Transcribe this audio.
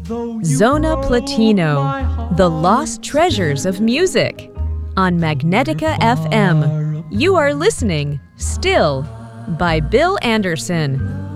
Zona Platino, the lost treasures of music. On Magnetica FM, you are listening Still by Bill Anderson.